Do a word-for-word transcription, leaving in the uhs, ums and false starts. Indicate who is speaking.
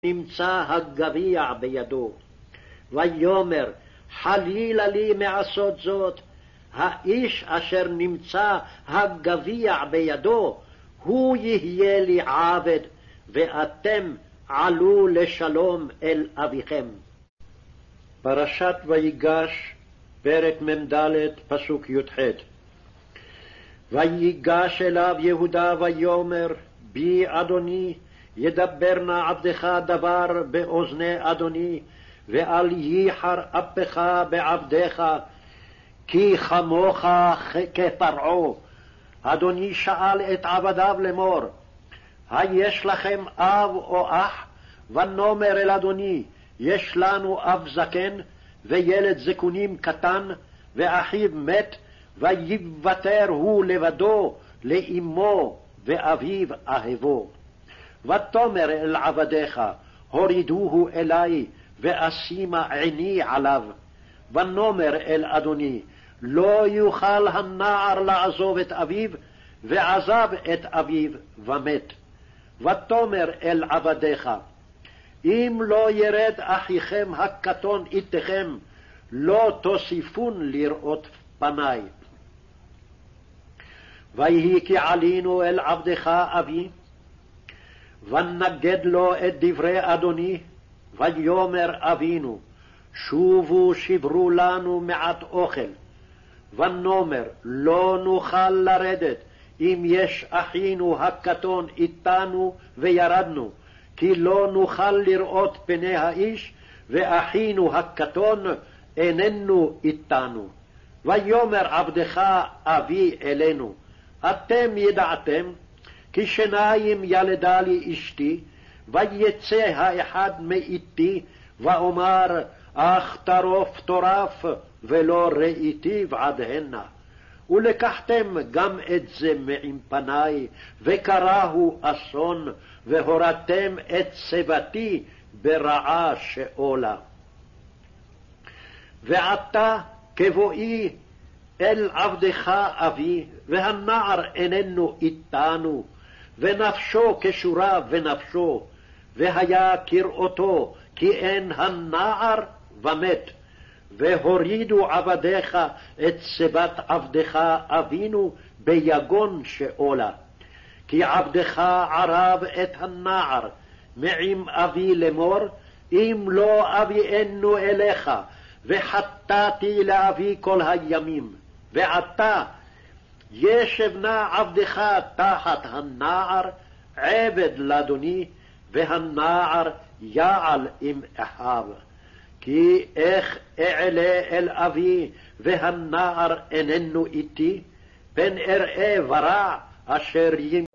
Speaker 1: נמצא הגביע בידו. ויאמר, חלילה לי מעשות זאת, האיש אשר נמצא הגביע בידו, הוא יהיה לי עבד, ואתם עלו לשלום אל אביכם. פרשת ויגש, פרק מ"ד, פסוק י"ח. ויגש אליו יהודה ויאמר, בי אדוני, ידבר נא עבדך דבר באוזני אדוני, ואל ייחר אפך בעבדך, כי כמוך כפרעה. אדוני שאל את עבדיו לאמור, היש לכם אב או אח? ונאמר אל אדוני, יש לנו אב זקן, וילד זקונים קטן, ואחיו מת, ויוותר הוא לבדו לאמו ואביו אהבו. ותאמר אל עבדיך, הורידוהו אלי, ואשימה עיני עליו. ונאמר אל אדוני, לא יוכל הנער לעזוב את אביו, ועזב את אביו ומת. ותאמר אל עבדיך, אם לא ירד אחיכם הקטון איתכם, לא תוסיפון לראות פני. ויהי כי עלינו אל עבדך אבי, ונגד לו את דברי אדוני, ויאמר אבינו, שובו שברו לנו מעט אוכל. ונאמר, לא נוכל לרדת, אם יש אחינו הקטון איתנו וירדנו, כי לא נוכל לראות פני האיש, ואחינו הקטון איננו איתנו. ויאמר עבדך אבי אלינו, אתם ידעתם, כי שניים ילדה לי אשתי, ויצא האחד מאיתי, ואומר, אך טרוף טורף, ולא ראיתיו עד הנה. ולקחתם גם את זה מעם פני, וקראהו אסון, והורדתם את שיבתי ברעה שאולה. ועתה כבואי אל עבדך אבי, והנער איננו איתנו, ונפשו כשורה ונפשו, והיה כראותו, כי אין הנער ומת. והורידו עבדיך את שיבת עבדך אבינו ביגון שאולה. כי עבדך ערב את הנער מעם אבי לאמור, אם לא אביאנו אליך, וחטאתי לאבי כל הימים. ועתה ישב נא עבדך תחת הנער, עבד לאדוני, והנער יעל עם אחיו. כי איך אעלה אל אבי, והנער איננו איתי, פן אראה ורע אשר